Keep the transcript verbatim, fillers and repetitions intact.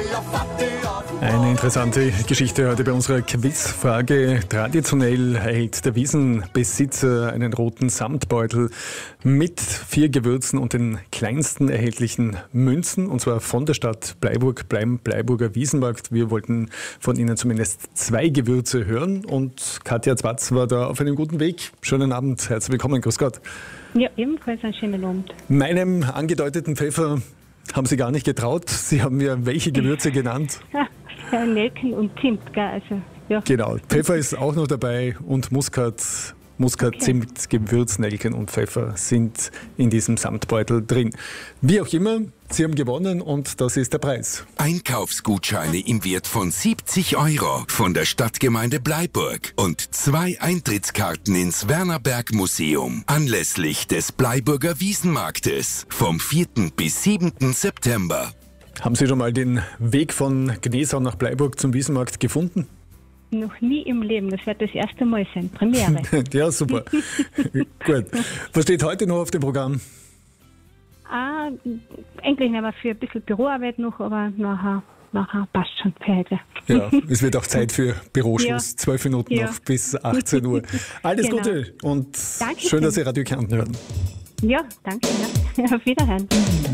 Eine interessante Geschichte heute bei unserer Quizfrage. Traditionell erhält der Wiesenbesitzer einen roten Samtbeutel mit vier Gewürzen und den kleinsten erhältlichen Münzen, und zwar von der Stadt Bleiburg, beim Bleiburger Wiesenmarkt. Wir wollten von Ihnen zumindest zwei Gewürze hören und Katja Zwatz war da auf einem guten Weg. Schönen Abend, herzlich willkommen, grüß Gott. Ja, ebenfalls einen schönen Abend. Meinem angedeuteten Pfeffer haben Sie gar nicht getraut. Sie haben mir welche Gewürze genannt? Ja, Nelken und Zimt, gell? Also, ja. Genau, Pfeffer ist auch noch dabei und Muskat, Muskat, Okay. Zimt, Gewürz, Nelken und Pfeffer sind in diesem Samtbeutel drin. Wie auch immer, Sie haben gewonnen und das ist der Preis. Einkaufsgutscheine im Wert von siebzig Euro von der Stadtgemeinde Bleiburg und zwei Eintrittskarten ins Wernerberg Museum anlässlich des Bleiburger Wiesenmarktes vom vierten bis siebten September. Haben Sie schon mal den Weg von Gnesau nach Bleiburg zum Wiesenmarkt gefunden? Noch nie im Leben, das wird das erste Mal sein. Premiere. Ja, super. Gut. Was steht heute noch auf dem Programm? ah, eigentlich nehmen wir für ein bisschen Büroarbeit noch, aber nachher, nachher passt schon für heute. Ja, es wird auch Zeit für Büroschluss. Ja. Zwölf Minuten Ja. noch bis achtzehn Uhr. Alles Genau. Gute und Dankeschön. schön, dass Sie Radio Kärnten hören. Ja, danke. Ja. Auf Wiederhören.